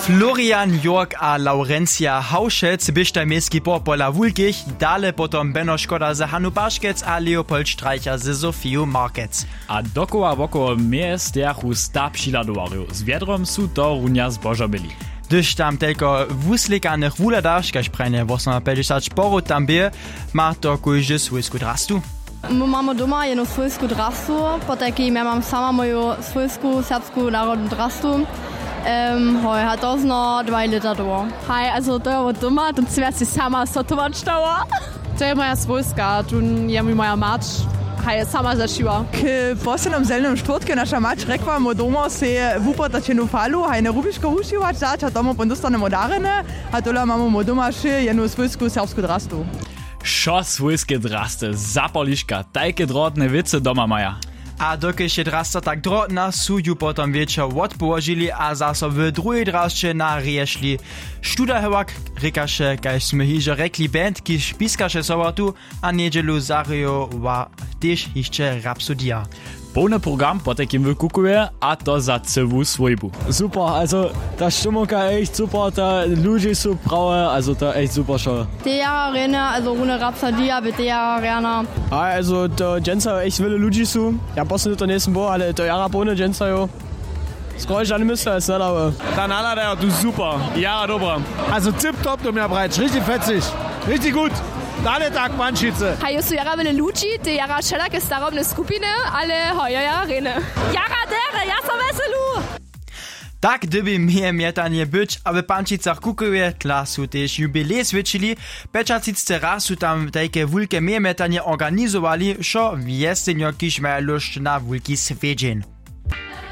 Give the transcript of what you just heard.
Florian Jork a Laurentia Hauschec byšte miejski pola Wulkich, dale potom Beno Škoda ze Hanu Baškec a Leopold Streicher ze Sofiu Markec. A dokoła woko miestechu sta přiladovaru. Z Wiedrom su to runia zbožobili. Gdyż tam tylko wuslikanych wuladasz, kaž prajne 850 sporów tam bie, ma to kujże swojsku drastu. My mamy doma jedną swojsku drastu, potem ja mam sama moją swojsku serbsku narodną drastu. Hat das noch 2 Liter da. Hi, also da war dummer, dann wärst du sama Sotowanstauer. To je moja svojska, tu je mi moja mač. Hej, sama zašiva. K poslednom zelnom štvrtke naša mač rekla, mo doma se vupatačenu falu, haj ne rubiško ušivač zač, a doma pondostanemo darene, a tola mamo mo doma še jednu svojsku serbsku drastu. Šo svojske draste, zapoliška, tajke drotne vice doma maja. A dokiž je drasta tak drotna, su ju potom wieczór odpołożyli a zaso w drugiej draszcze narieszli. Študa hewak rekaše, kaž sme hižo rekli band, kiž piskaše sobotu a niedzielu zahajowała też jeszcze Rapsodia. Pełny program potekim w Kukuje, a to za całą swojbu. Super, also ta Stimmung echt super, da ludzie są prawe, also da echt super show. Die Arena, also ohne Rapsodia, mit der Arena. Also da Jensa echt viele ludzie są. Ja passen to nächsten Bo, ale to jara ohne Jensa jo. Skoro ich alle müsste, ist nicht aber. Dann alle du super. Ja, dobra. Also tipptopp, du mir breit, richtig fetzig. Richtig gut. Alle tak mančice. Hej, su jara vele luči, te jara šelake starobne skupine, ale hoja jara rene. Jara dere, ja sam veselu! Tak gdyby mnie mietanie być, aby pančicach Kukuje klasu też jubilej switchili, 35 raz su tam takie wulkie mietanie organizowali, szo w jesenio kiż mają lust na wulki swiedzień.